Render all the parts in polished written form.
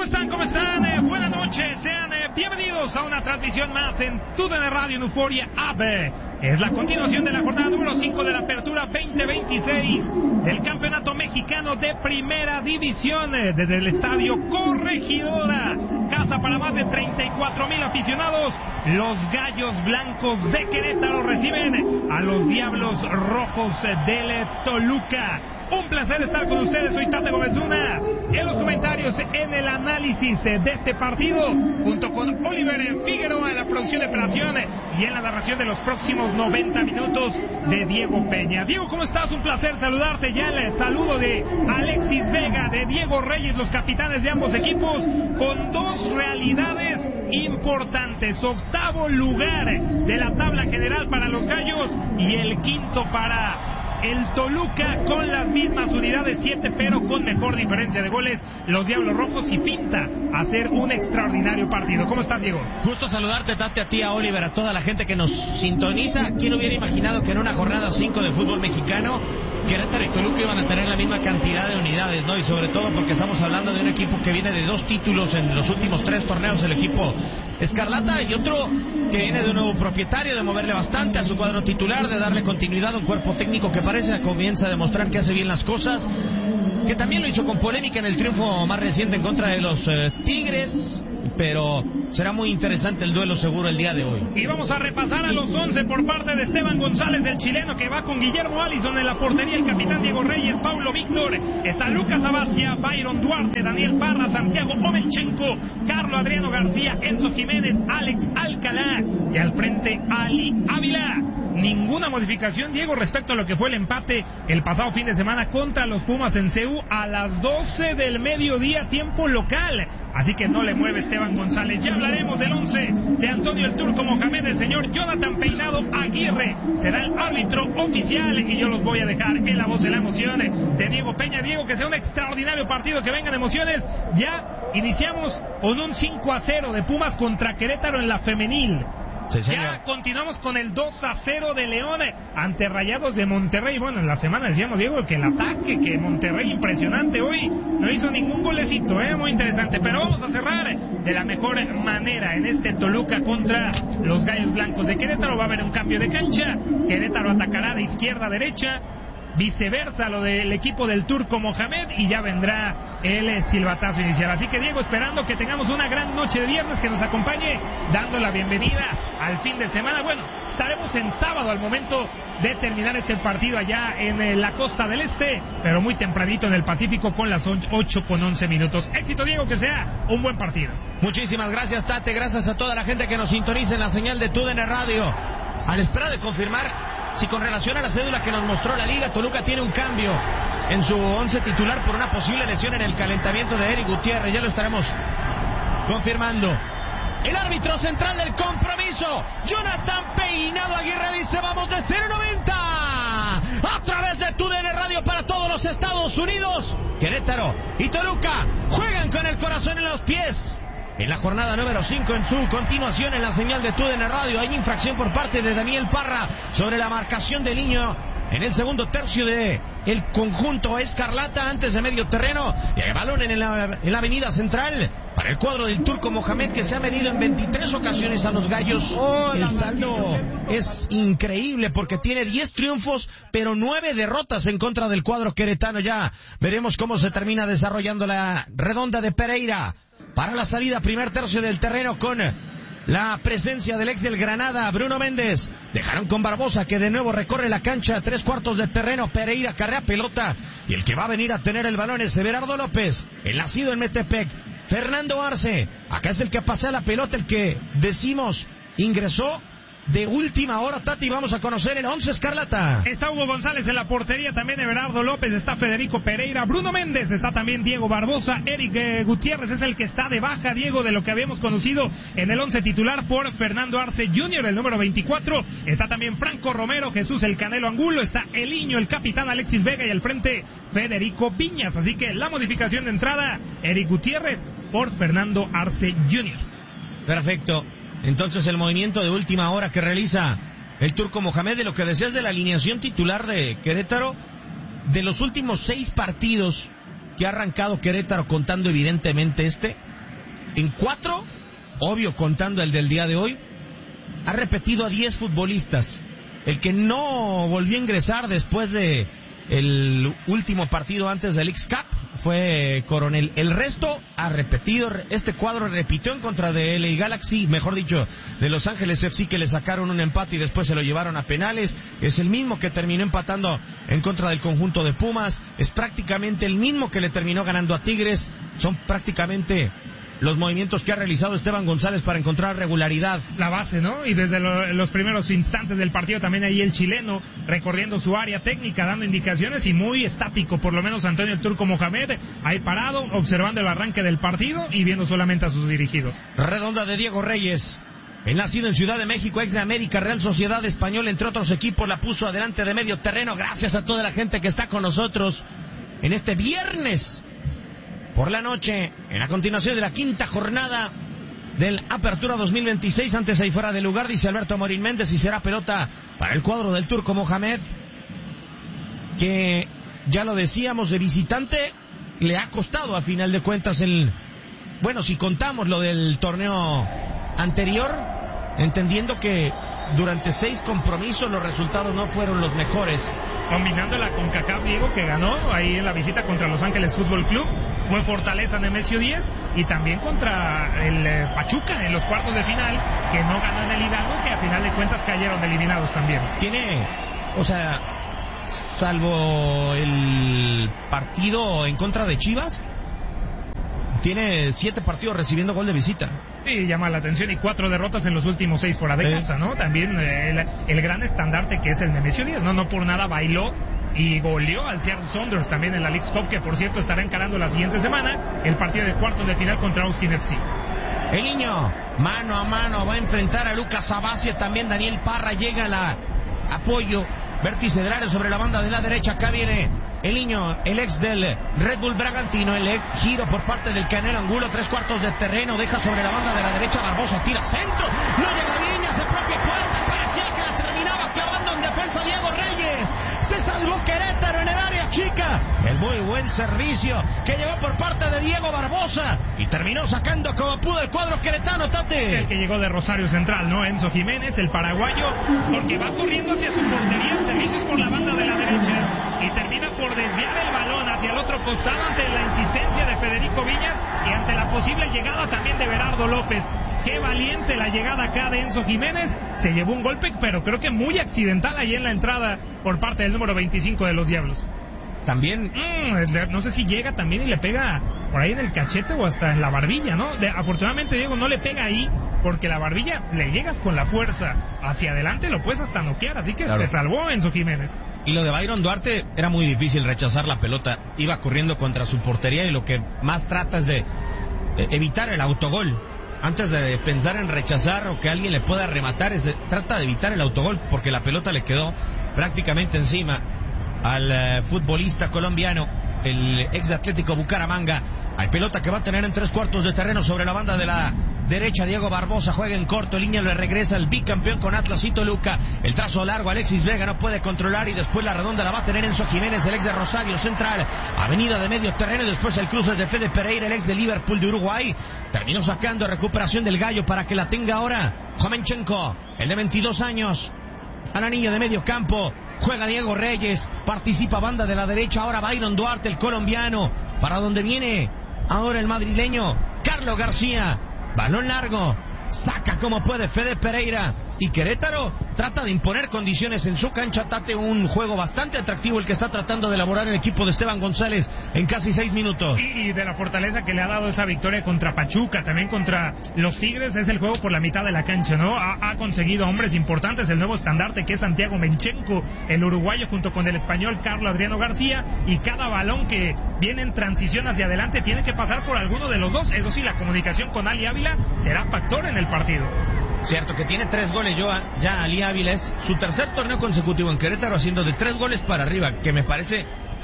están? ¿Cómo están? Buenas noches, sean bienvenidos a una transmisión más en TUDN Radio en Euforia App. Es la continuación de la jornada número 5 de la Apertura 2026 del Campeonato Mexicano de Primera División desde el Estadio Corregidora, casa para más de 34,000 aficionados. Los Gallos Blancos de Querétaro reciben a los Diablos Rojos del Toluca. Un placer estar con ustedes, soy Tate Gómez Luna, en los comentarios, en el análisis de este partido, junto con Oliver Figueroa en la producción de operación y en la narración de los próximos 90 minutos de Diego Peña. Diego, ¿cómo estás? Un placer saludarte. Ya el saludo de Alexis Vega, de Diego Reyes, los capitanes de ambos equipos, con dos realidades importantes: octavo lugar de la tabla general para los Gallos y el quinto para el Toluca, con las mismas unidades, 7, pero con mejor diferencia de goles, los Diablos Rojos, y pinta a ser un extraordinario partido. ¿Cómo estás, Diego? Gusto saludarte, Tate, a ti, a Oliver, a toda la gente que nos sintoniza. ¿Quién hubiera imaginado que en una jornada 5 de fútbol mexicano Querétaro y Toluca iban a tener la misma cantidad de unidades, ¿no? Y sobre todo porque estamos hablando de un equipo que viene de 2 títulos en los últimos 3 torneos, el equipo Escarlata, y otro que viene de un nuevo propietario, de moverle bastante a su cuadro titular, de darle continuidad a un cuerpo técnico que parece comienza a demostrar que hace bien las cosas, que también lo hizo con polémica en el triunfo más reciente en contra de los Tigres, pero será muy interesante el duelo seguro el día de hoy. Y vamos a repasar a los 11 por parte de Esteban González, el chileno, que va con Guillermo Allison en la portería, el capitán Diego Reyes, Paulo Víctor, está Lucas Abacia, Byron Duarte, Daniel Parra, Santiago Omenchenko, Carlo Adriano García, Enzo Jiménez, Alex Alcalá y al frente Ali Ávila. Ninguna modificación, Diego, respecto a lo que fue el empate el pasado fin de semana contra los Pumas en CU a las 12 del mediodía, tiempo local. Así que no le mueve Esteban González. Ya hablaremos del 11 de Antonio el Turco Mohamed. El señor Jonathan Peinado Aguirre será el árbitro oficial y yo los voy a dejar en la voz de la emoción de Diego Peña. Diego, que sea un extraordinario partido, que vengan emociones. Ya iniciamos con un 5-0 de Pumas contra Querétaro en la femenil. Sí, ya continuamos con el 2-0 de León ante Rayados de Monterrey. Bueno, en la semana decíamos, Diego, que el ataque, que Monterrey impresionante, hoy no hizo ningún golecito, muy interesante. Pero vamos a cerrar de la mejor manera en este Toluca contra los Gallos Blancos de Querétaro. Va a haber un cambio de cancha, Querétaro atacará de izquierda a derecha, viceversa lo del equipo del Turco Mohamed, y ya vendrá el silbatazo inicial. Así que, Diego, esperando que tengamos una gran noche de viernes, que nos acompañe, dando la bienvenida al fin de semana. Bueno, estaremos en sábado al momento de terminar este partido allá en la costa del este, pero muy tempranito en el Pacífico con las 8:11. Éxito, Diego, que sea un buen partido. Muchísimas gracias, Tate, gracias a toda la gente que nos sintoniza en la señal de TUDN Radio. A la espera de confirmar si con relación a la cédula que nos mostró la Liga, Toluca tiene un cambio en su 11 titular por una posible lesión en el calentamiento de Eric Gutiérrez. Ya lo estaremos confirmando. El árbitro central del compromiso, Jonathan Peinado Aguirre, dice: vamos de 0-90 a través de TUDN Radio para todos los Estados Unidos. Querétaro y Toluca juegan con el corazón en los pies. En la jornada número 5, en su continuación en la señal de TUDN Radio, hay infracción por parte de Daniel Parra sobre la marcación de Niño en el segundo tercio de el conjunto Escarlata, antes de medio terreno, y hay balón en la avenida central para el cuadro del Turco Mohamed, que se ha medido en 23 ocasiones a los Gallos. El saldo es increíble porque tiene 10 triunfos, pero 9 derrotas en contra del cuadro queretano. Ya veremos cómo se termina desarrollando la redonda de Pereira para la salida, primer tercio del terreno, con la presencia del ex del Granada, Bruno Méndez. Dejaron con Barbosa, que de nuevo recorre la cancha, 3/4 de terreno. Pereira carrea pelota, y el que va a venir a tener el balón es Everardo López, el nacido en Metepec. Fernando Arce, acá es el que pasea la pelota, el que decimos ingresó de última hora, Tati. Vamos a conocer el 11 Escarlata. Está Hugo González en la portería, también Everardo López, está Federico Pereira, Bruno Méndez, está también Diego Barbosa. Eric Gutiérrez es el que está de baja, Diego, de lo que habíamos conocido en el 11 titular por Fernando Arce Jr., el número 24. Está también Franco Romero, Jesús el Canelo Angulo, está Eliño, el capitán Alexis Vega, y al frente Federico Viñas. Así que la modificación de entrada, Eric Gutiérrez por Fernando Arce Jr. Perfecto. Entonces el movimiento de última hora que realiza el Turco Mohamed. De lo que decías de la alineación titular de Querétaro, de los últimos 6 partidos que ha arrancado Querétaro, contando evidentemente en 4, obvio contando el del día de hoy, ha repetido a 10 futbolistas. El que no volvió a ingresar después de el último partido antes del X-Cup fue Coronel. El resto ha repetido. Este cuadro repitió en contra de LA Galaxy, mejor dicho, de Los Ángeles FC, que le sacaron un empate y después se lo llevaron a penales. Es el mismo que terminó empatando en contra del conjunto de Pumas. Es prácticamente el mismo que le terminó ganando a Tigres. Son prácticamente los movimientos que ha realizado Esteban González para encontrar regularidad. La base, ¿no? Y desde los primeros instantes del partido también ahí el chileno recorriendo su área técnica, dando indicaciones, y muy estático, por lo menos Antonio el Turco Mohamed, ahí parado, observando el arranque del partido y viendo solamente a sus dirigidos. Redonda de Diego Reyes. El nacido en Ciudad de México, ex de América, Real Sociedad Español, entre otros equipos, la puso adelante de medio terreno. Gracias a toda la gente que está con nosotros en este viernes por la noche, en la continuación de la 5ª jornada del Apertura 2026. Antes ahí fuera de lugar, dice Alberto Morín Méndez, y será pelota para el cuadro del Turco Mohamed, que ya lo decíamos, de visitante le ha costado a final de cuentas bueno, si contamos lo del torneo anterior, entendiendo que durante 6 compromisos los resultados no fueron los mejores. Combinando la CONCACAF, Diego, que ganó ahí en la visita contra Los Ángeles Fútbol Club, fue Fortaleza Nemesio 10, y también contra el Pachuca en los cuartos de final, que no ganó en el Hidalgo, que a final de cuentas cayeron eliminados también. Salvo el partido en contra de Chivas, tiene 7 partidos recibiendo gol de visita. Sí, llama la atención, y 4 derrotas en los últimos 6 fuera de casa, ¿no? También el gran estandarte que es el Nemesio 10, ¿no? No por nada bailó y goleó al Seattle Sounders también en la Leagues Cup, que por cierto estará encarando la siguiente semana el partido de cuartos de final contra Austin FC. El niño, mano a mano, va a enfrentar a Lucas Abacia, también Daniel Parra llega al apoyo. Vértice del área sobre la banda de la derecha, acá viene el niño, el ex del Red Bull Bragantino, el giro por parte del Canelo Angulo, 3/4 de terreno, deja sobre la banda de la derecha, Barbosa tira centro, no llega Viña, se propia puerta, parecía que la terminaba clavando en defensa Diego Reyes, se salvó Querétaro en el área chica, el muy buen servicio que llegó por parte de Diego Barbosa y terminó sacando como pudo el cuadro queretano, Tate. El que llegó de Rosario Central, ¿no? Enzo Jiménez, el paraguayo, porque va corriendo hacia su portería en servicios por la banda de la derecha y termina por desviar el balón hacia el otro costado ante la insistencia de Federico Viñas y ante la posible llegada también de Berardo López. Qué valiente la llegada acá de Enzo Jiménez, se llevó un golpe, pero creo que muy accidental ahí en la entrada por parte del número 25 de los Diablos. También no sé si llega también y le pega por ahí en el cachete o hasta en la barbilla, ¿no? Afortunadamente, Diego, no le pega ahí, porque la barbilla le llegas con la fuerza hacia adelante, lo puedes hasta noquear, así que claro, se salvó Enzo Jiménez. Y lo de Byron Duarte era muy difícil rechazar la pelota, iba corriendo contra su portería y lo que más trata es de evitar el autogol. Antes de pensar en rechazar o que alguien le pueda rematar, trata de evitar el autogol, porque la pelota le quedó prácticamente encima al futbolista colombiano, el ex Atlético Bucaramanga. Hay pelota que va a tener en 3/4 de terreno sobre la banda de la derecha. Diego Barbosa juega en corto, línea le regresa el bicampeón con Atlas y Toluca. El trazo largo, Alexis Vega no puede controlar y después la redonda la va a tener Enzo Jiménez, el ex de Rosario Central. Avenida de medio terreno y después el cruce es de Fede Pereira, el ex de Liverpool de Uruguay. Terminó sacando recuperación del Gallo para que la tenga ahora Jomenchenko, el de 22 años. A la niña de medio campo juega Diego Reyes, participa banda de la derecha, ahora Byron Duarte, el colombiano, para donde viene ahora el madrileño Carlos García, balón largo, saca como puede Fede Pereira, y Querétaro trata de imponer condiciones en su cancha. Tate, un juego bastante atractivo el que está tratando de elaborar el equipo de Esteban González en casi 6 minutos. Y de la fortaleza que le ha dado esa victoria contra Pachuca, también contra los Tigres, es el juego por la mitad de la cancha, ¿no? Ha conseguido hombres importantes, el nuevo estandarte que es Santiago Menchenko, el uruguayo, junto con el español Carlos Adriano García, y cada balón que viene en transición hacia adelante tiene que pasar por alguno de los dos. Eso sí, la comunicación con Ali Ávila será factor en el partido. Cierto que tiene 3 goles ya Ali Ávila, es su tercer torneo consecutivo en Querétaro haciendo de 3 goles para arriba, que me parece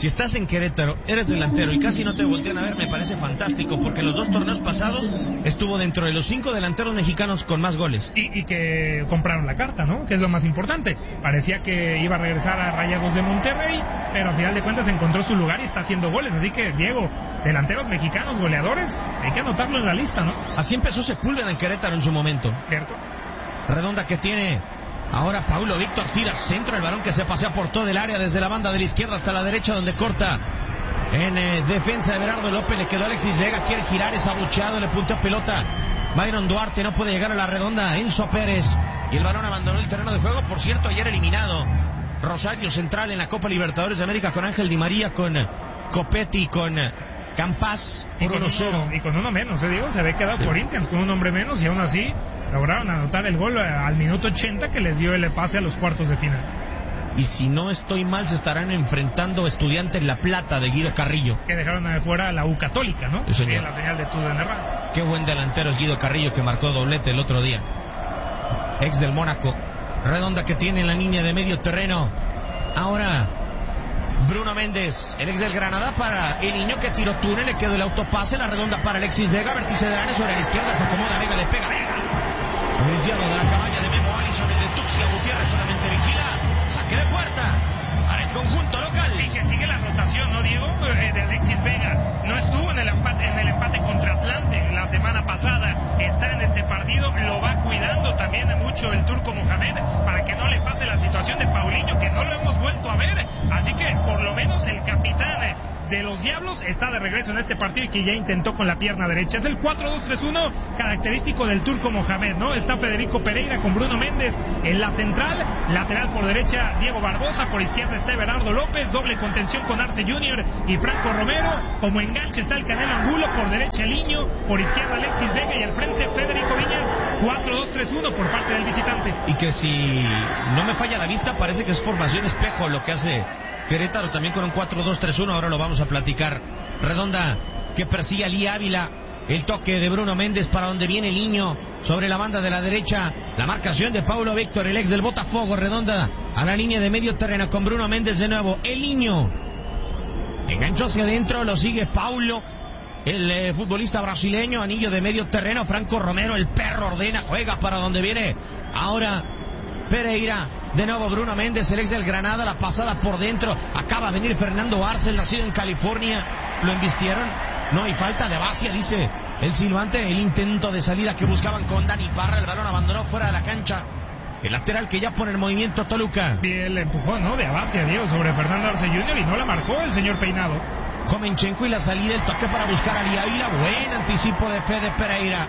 Si estás en Querétaro, eres delantero y casi no te voltean a ver, me parece fantástico, porque en los 2 torneos pasados estuvo dentro de los 5 delanteros mexicanos con más goles. Y que compraron la carta, ¿no? Que es lo más importante. Parecía que iba a regresar a Rayados de Monterrey, pero a final de cuentas encontró su lugar y está haciendo goles. Así que, Diego, delanteros mexicanos goleadores, hay que anotarlo en la lista, ¿no? Así empezó Sepúlveda en Querétaro en su momento. Cierto. Redonda que tiene ahora Paulo Víctor, tira centro, el balón que se pasea por todo el área desde la banda de la izquierda hasta la derecha, donde corta en defensa de Berardo López. Le quedó Alexis Vega, quiere girar, es abucheado, le punteó pelota Byron Duarte, no puede llegar a la redonda Enzo Pérez, y el balón abandonó el terreno de juego. Por cierto, ayer eliminado Rosario Central en la Copa Libertadores de América con Ángel Di María, con Copetti, con Campas, por 1-0. Y con uno menos, Diego, se había quedado Corinthians con un hombre menos y aún así lograron anotar el gol al minuto 80 que les dio el pase a los cuartos de final. Y si no estoy mal, se estarán enfrentando Estudiantes La Plata de Guido Carrillo, que dejaron fuera a la U Católica, ¿no? Sí, señor. En la señal de TUDN Radio. Qué buen delantero es Guido Carrillo, que marcó doblete el otro día, ex del Mónaco. Redonda que tiene en la línea de medio terreno ahora Bruno Méndez, el ex del Granada, para el niño que tiró túnel, le quedó el autopase, la redonda para Alexis Vega, vértice de área sobre la izquierda, se acomoda Vega, le pega Vega, desviado de la cabaña de Memo Allison, el de Tuxtla Gutiérrez solamente vigila, saque de puerta para el conjunto local. Y que sigue la rotación, ¿no, Diego? De Alexis Vega, no estuvo en el empate contra Atlante la semana pasada, está en este partido, lo va cuidando también mucho el turco Mohamed para que no le pase la situación de Paulinho, que no lo hemos vuelto a ver, así que por lo menos el capitán de los Diablos está de regreso en este partido y que ya intentó con la pierna derecha. Es el 4-2-3-1 característico del turco Mohamed, ¿no? Está Federico Pereira con Bruno Méndez en la central, lateral por derecha Diego Barbosa, por izquierda está Berardo López, doble contención con Arce Junior y Franco Romero, como enganche está el Canelo Angulo, por derecha Liño, por izquierda Alexis Vega y al frente Federico Viñas. 4-2-3-1 por parte del visitante. Y que si no me falla la vista, parece que es formación espejo lo que hace Querétaro también con un 4-2-3-1, ahora lo vamos a platicar. Redonda que persigue a Lee Ávila, el toque de Bruno Méndez para donde viene el niño, sobre la banda de la derecha, la marcación de Paulo Víctor, el ex del Botafogo. Redonda a la línea de medio terreno con Bruno Méndez de nuevo, el niño enganchó hacia adentro, lo sigue Paulo, el futbolista brasileño, anillo de medio terreno, Franco Romero, el perro ordena, juega para donde viene ahora Pereira, de nuevo Bruno Méndez, el ex del Granada, la pasada por dentro, acaba de venir Fernando Arce, nacido en California, lo embistieron, no hay falta de Abacia, dice el silbante, el intento de salida que buscaban con Dani Parra, el balón abandonó fuera de la cancha, el lateral que ya pone en movimiento Toluca. Y el empujón, ¿no?, de Abacia, Diego, sobre Fernando Arce Jr. y no la marcó el señor Peinado. Jovenchenko y la salida, el toque para buscar a Lee Ávila, buen anticipo de Fede Pereira.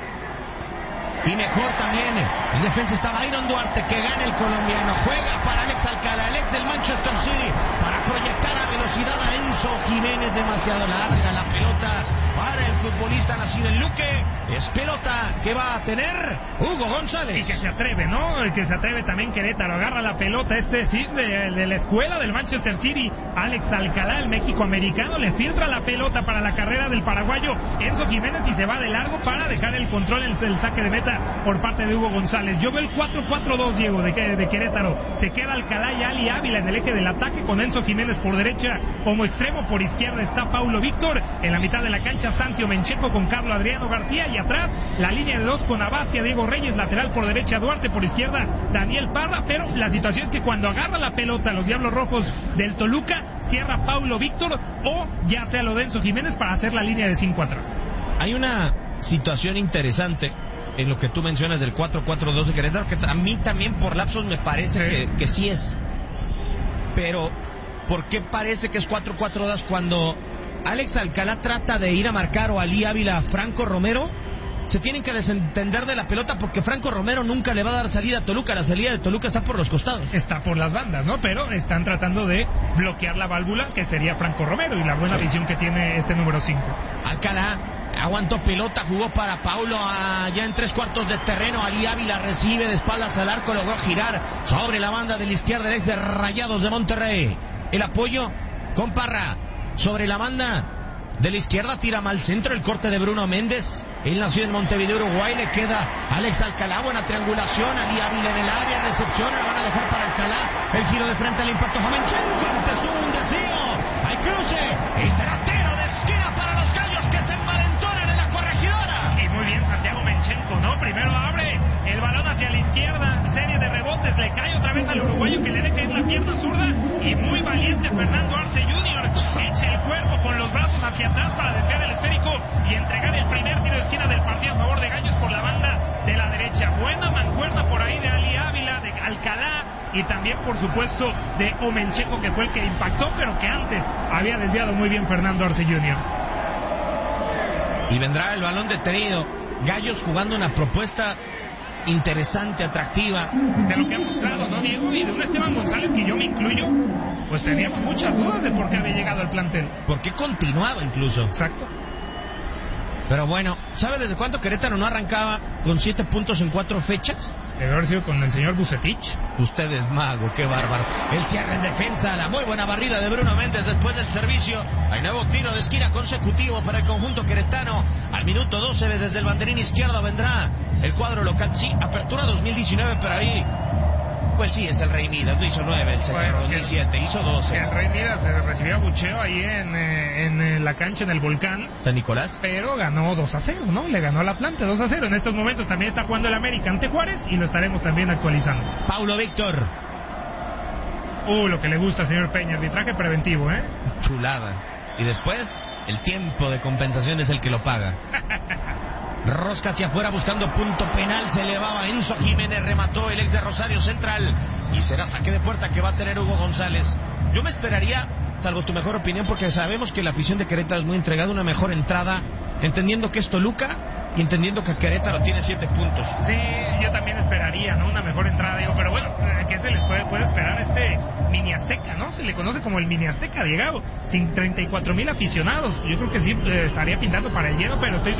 Y mejor también, en defensa está Byron Duarte, que gana el colombiano, juega para Alex Alcalá, el ex del Manchester City, para proyectar a velocidad a Enzo Jiménez, demasiado larga la pelota para el futbolista nacido en Luque, es pelota que va a tener Hugo González. Y que se atreve, ¿no? El que se atreve también Querétaro, agarra la pelota sí, de la escuela del Manchester City, Alex Alcalá, el México-americano, le filtra la pelota para la carrera del paraguayo Enzo Jiménez y se va de largo para dejar el control, el saque de meta por parte de Hugo González. Yo veo el 4-4-2, Diego, de Querétaro. Se queda Alcalá y Ali Ávila en el eje del ataque con Enzo Jiménez por derecha como extremo, por izquierda está Paulo Víctor, en la mitad de la cancha Santi Mencheco con Carlos Adriano García y atrás la línea de 2 con Abacia, Diego Reyes, lateral por derecha Duarte, por izquierda Daniel Parra, pero la situación es que cuando agarra la pelota los Diablos Rojos del Toluca, cierra Paulo Víctor o ya sea lo de Enzo Jiménez para hacer la línea de 5 atrás. Hay una situación interesante en lo que tú mencionas del 4-4-2 de Querétaro, que a mí también por lapsos me parece que sí es. Pero, ¿por qué parece que es 4-4-2 cuando Alex Alcalá trata de ir a marcar o Ali Ávila a Franco Romero? Se tienen que desentender de la pelota porque Franco Romero nunca le va a dar salida a Toluca. La salida de Toluca está por los costados. Está por las bandas, ¿no? Pero están tratando de bloquear la válvula que sería Franco Romero y la buena visión que tiene este número 5. Alcalá aguantó pelota, jugó para Paulo allá en 3/4 de terreno. Ali Ávila recibe de espaldas al arco, logró girar sobre la banda de la izquierda, el ex de Rayados de Monterrey. El apoyo con Parra sobre la banda de la izquierda, tira mal centro, el corte de Bruno Méndez. Él nació en Montevideo, Uruguay, le queda Alex Alcalá, buena triangulación, Ali Ávila en el área, recepción, la van a dejar para Alcalá, el giro de frente al impacto, Jovenchenko, antes hubo un desvío, hay cruce finalmente Fernando Arce Jr. echa el cuerpo con los brazos hacia atrás para desviar el esférico y entregar el primer tiro de esquina del partido a favor de Gallos por la banda de la derecha. Buena mancuerna por ahí de Ali Ávila, de Alcalá y también por supuesto de Omencheco, que fue el que impactó, pero que antes había desviado muy bien Fernando Arce Jr. Y vendrá el balón detenido. Gallos jugando una propuesta interesante, atractiva. De lo que ha mostrado, ¿no, Diego? Y de un Esteban González, que yo me incluyo, pues teníamos muchas dudas de por qué había llegado al plantel. ¿Por qué continuaba incluso? Exacto. Pero bueno, ¿sabe desde cuándo Querétaro no arrancaba con 7 puntos en 4 fechas? Debe haber sido con el señor Bucetich. Usted es mago, qué bárbaro. El cierre en defensa, la muy buena barrida de Bruno Méndez después del servicio. Hay nuevo tiro de esquina consecutivo para el conjunto queretano. Al minuto 12 desde el banderín izquierdo vendrá el cuadro local. Sí, apertura 2019, pero ahí, pues sí, es el Rey Midas. No hizo 9 el señor, 2007, hizo 12. El Rey Midas recibió abucheo ahí en la cancha en el Volcán San Nicolás, pero ganó 2-0, ¿no? Le ganó al Atlante 2-0. En estos momentos también está jugando el América ante Juárez y lo estaremos también actualizando. Paulo Víctor. Lo que le gusta al señor Peña, arbitraje preventivo, ¿eh? Chulada. Y después, el tiempo de compensación es el que lo paga. Rosca hacia afuera buscando punto penal, se elevaba Enzo Jiménez, remató el ex de Rosario Central y será saque de puerta que va a tener Hugo González. Yo me esperaría, salvo tu mejor opinión, porque sabemos que la afición de Querétaro es muy entregada, una mejor entrada, entendiendo que es Toluca y entendiendo que Querétaro tiene 7 puntos. Sí, yo también esperaría, ¿no? Una mejor entrada, digo, pero bueno, ¿qué se les puede esperar este mini Azteca, ¿no? Se le conoce como el mini Azteca, Diego, sin 34,000 aficionados. Yo creo que sí estaría pintando para el lleno, pero estoy